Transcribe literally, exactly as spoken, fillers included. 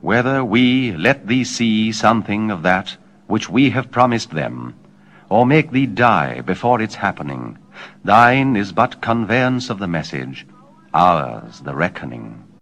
whether we let thee see something of that which we have promised them, or make thee die before its happening. Thine is but conveyance of the message, ours the reckoning.